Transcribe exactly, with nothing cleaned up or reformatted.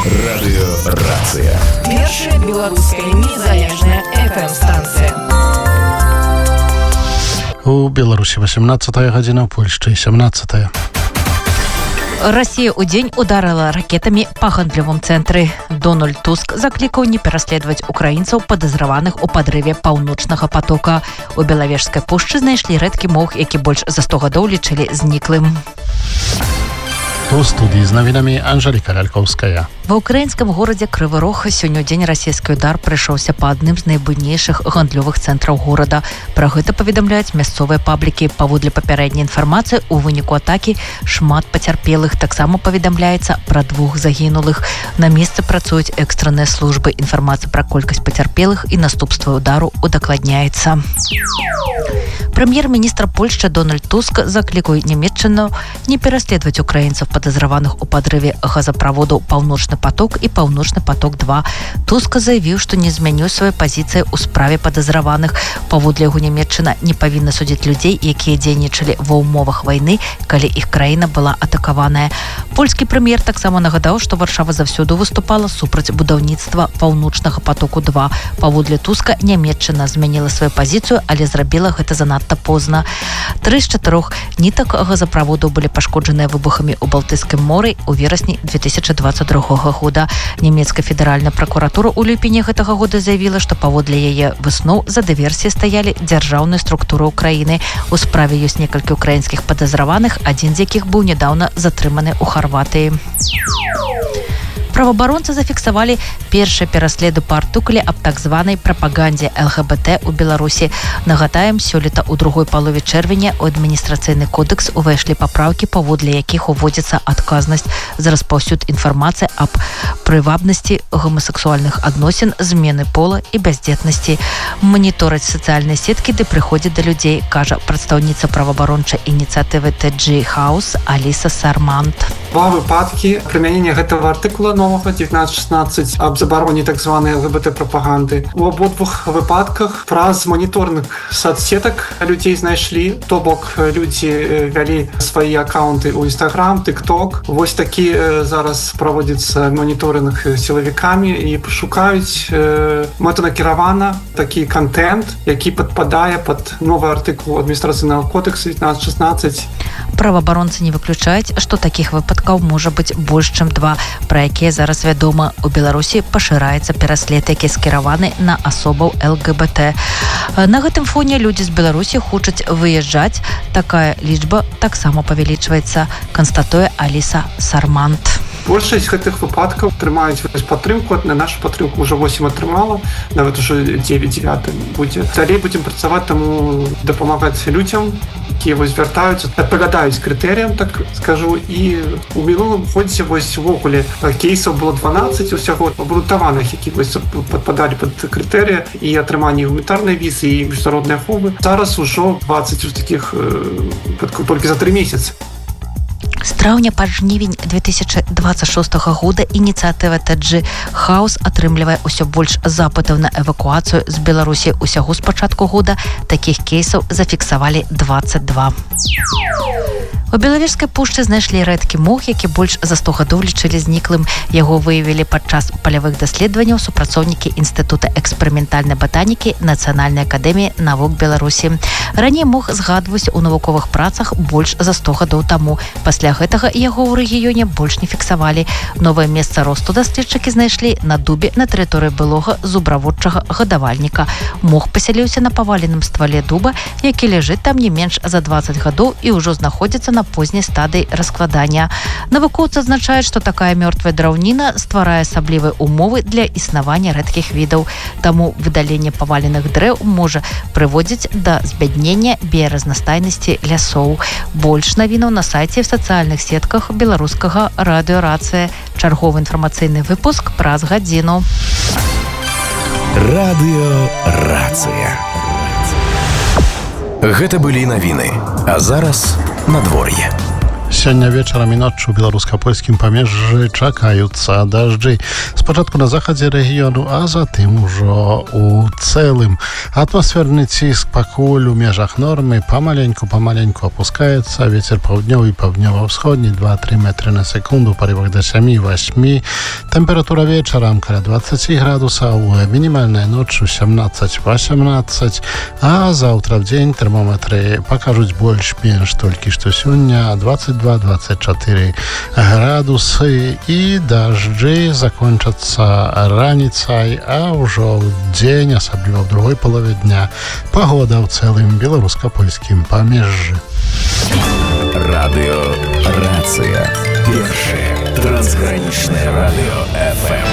Радыёрацыя. Першая беларуская незалежная эф эм-станцыя. У Беларусі восемнадцатая гадзіна, у Польшчы семнадцатая. Россия у дзень ударила ракетами по гандлёвым цэнтры. Дональд Туск заклікаў не пераследаваць украінцаў, падазраваных у падрыве паўночнага потока. У Белавежскай пушчы знайшлі рэдкі мох, які больш за сто гадоў лічылі зніклым. У студии з навінамі Анжеліка Лялькоўская. Ва ўкраінскім горадзе Крывы Рог сёння ў дзень расійскі удар прыйшоўся па адным з найбуйнейшых гандлёвых цэнтраў горада. Пра гэта паведамляюць мясцовыя паблікі. Паводле папярэдняй інфармацыі, у выніку атакі шмат пацярпелых. Таксама паведамляецца пра двух загінулых. На месцы працуюць экстранныя службы. Інфармацыя пра колькасць пацярпелых і наступствы удару удакладняецца. Прэм'ер-міністр Польшчы Дональд Туск заклікаў Нямецчыну не пераследаваць украінцаў, падазраваных у падрыве газаправодаў «Паўночны поток» і «Паўночны поток-два». Туск заявіў, што не змяніў свае пазіцыі ў справе падазраваных. Паводле яго, Нямецчына не павінна судзіць людзей, якія дзейнічалі ва ўмовах вайны, калі іх краіна была атакаваная. Польскі прэм'ер таксама нагадаў, што Варшава заўсёды выступала супраць будаўніцтва «Паўночнага потоку-два». Паводле Туска, Нямецчына змяніла сваю пазіцыю, але зрабіла гэта занадта позна. Тры з чатырох нітак газаправодаў былі пашкоджаныя выбухамі ў Балтыйскім моры ў верасні две тысячы двадцать другога года. Нямецкая федэральная пракуратура ў ліпені гэтага года заявіла, што паводле яе высноў за дыверсіяй стаялі дзяржаўныя структуры ўкраіны. У справе ёсць некалькі украінскіх падазраваных, адзін з якіх быў нядаўна затрыманы ў Харватыі. Праваабаронцы зафіксавалі першыя пераследы па артыкуле аб так званай прапагандзе эл гэ бэ тэ ў Беларусі. Нагадаем, сёлета ў другой палове чэрвеня у адміністрацыйны кодэкс увайшлі папраўкі, паводле якіх уводзіцца адказнасць за распаўсюд інфармацыі аб прывабнасці гомасексуальных адносін, змены пола і бяздзетнасці. Манітораць сацыяльныя сеткі ды прыходзіць да людзей, кажа прадстаўніца праваабарончай ініцыятывы тэ джі Хаус Аліса Сармант. Два выпадкі прымянення гэтага артыкула новага девятнадцать шестнадцать аб забароне так званай эл гэ бэ тэ прапаганды. У абодвух выпадках праз моніторных соцсетак людзей знайшлі, то бок людзі вялі свае аккаунты ў Instagram, TikTok. Вось такі зараз праводзіцца моніторинг сілавікамі і шукаюць мэтанакіравана такі контент, які падпадае пад новы артыкул адміністрацыйнага кодексу девятнадцать шестнадцать. Праваабаронцы не выключаюць, што такіх выпадкаў можа быць больш, чым два, пра якія зараз вядома. У Беларусі пашыраецца пераслед, які скіраваны на асобаў эл гэ бэ тэ. На гэтым фоне людзі з Беларусі хочуць выязджаць. Такая лічба таксама павялічваецца, канстатуе Аліса Сармант. Большасць гэтых выпадкаў атрымаюць падтрымку, на нашу падтрымку ўжо восемь атрымала, нават ужо девять девять будзе. Далей будзем працаваць, таму дапамагаць людзям, якія вось звяртаюцца, адпавядаюць крытэрыям, так скажу. І у мінулым годзе вось увогуле кейсаў было дванаццаць усяго абрунтаваных, які вось падпадалі пад крытэрыі і атрыманне гуманітарнай візы і міжнароднай аховы. Зараз ужо двадцать такіх выпадкаў толькі за тры месяцы. З траўня па жнівень две тысячы двадцать шостага года ініцыятыва тэ джі Хаус атрымлівае ўсё больш запытаў на эвакуацыю з Беларусі. Усяго з пачатку года такіх кейсаў зафіксавалі двадцать два. У Белавежскай пушчы знайшлі рэдкі мох, які больш за сто гадоў лічылі зніклым. Яго выявілі падчас палявых даследаванняў супрацоўнікі Інстытута эксперыментальнай батанікі Нацыянальнай акадэміі навук Беларусі. Раней мох згадваўся ў навуковых працах больш за сто гадоў таму. Пасля гэтага яго ў рэгіёне больш не фіксавалі. Новае месца росту даследчыкі знайшлі на дубе на тэрыторыі былога зубраводчага гадавальніка. Мох пасяліўся на паваленым ствале дуба, які ляжыць там не менш за двадцать гадоў і ўжо знаходзіцца на поздняй стадыі раскладання. Навукоўцы адзначаюць, што такая мёртвая драўніна стварае асаблівыя умовы для існавання рэдкіх відаў. Таму выдаленне паваленых дрэў можа прыводзіць да збяднення біяразнастайнасці лясоў. Больш навінаў на сайце і в сацыяльных сетках беларускага радыёрацыя. Чарговы інфармацыйны выпуск праз гадзіну. Радыёрацыя. Гэта былі навіны. А зараз надвор'е. Сёння вечарам і ноччу ў беларуска-польскім памежжы чакаюцца дажджы. Спачатку на захадзе рэгіёну, а затым ужо у цэлым. Атмасферны ціск пакуль у межах нормы памаленьку-памаленьку апускаецца. Вецер паўднёвы і паўднёва-ўсходні два-тры метры на секунду, парывах да сямі-васьмі. Тэмпература вечарам каля дваццаць градусаў, мінімальная ноччу сямнаццаць-васямнаццаць, а заўтра в дзень тэрмометры пакажуць больш-менш толькі што сёння двадцать два - двадцать четыре градусы, і дажджы закончацца раніцай, а ўжо ў дзень, асабліва ў другой палове дня, пагода ў цэлым беларуска-польскім памежжы. Радыё Рацыя. Першае трансгранічнае радыё эф эм.